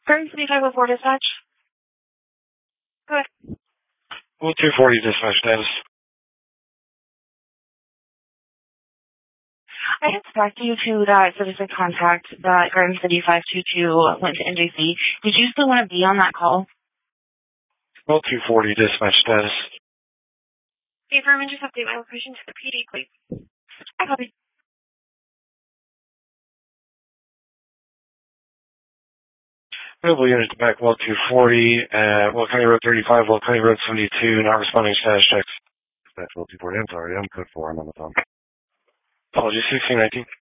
Current 3504 dispatch. Go ahead. Well, 240 dispatch status. I had talked you to that citizen contact that Garden City 522 went to NJC. Did you still want to be on that call? Well, 240 dispatch status. Hey, Vermin, just update my location to the PD, please. I copy. Available unit to back well 240, Will County Road 35, Will County Road 72, not responding status checks. Dispatch well 240, I'm sorry, I'm code 4, I'm on the phone. Apologies, 1619.